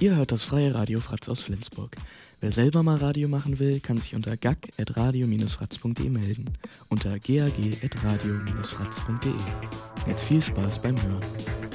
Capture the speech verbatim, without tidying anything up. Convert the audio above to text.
Ihr hört das freie Radio Fratz aus Flensburg. Wer selber mal Radio machen will, kann sich unter gag at radio Bindestrich fratz punkt de melden. Unter gag at radio Bindestrich fratz punkt de. Jetzt viel Spaß beim Hören.